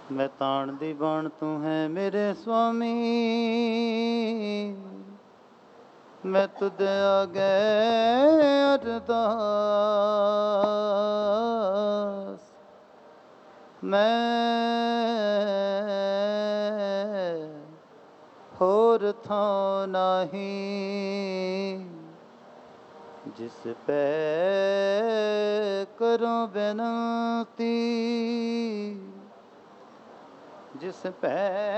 ਮੈਂ ਤਾਣ ਦੀ ਬਾਣ ਤੂੰ ਹੈ ਮੇਰੇ ਸੁਆਮੀ, ਮੈਂ ਤੁਧ ਆਗੇ ਅਰਦਾਸ। ਮੈਂ ਹੋਰ ਥਾਂ ਨਹੀਂ, ਜਿਸ ਪੈ ਕਰੋ ਬੇਨਤੀ, ਜਿਸ ਪੈ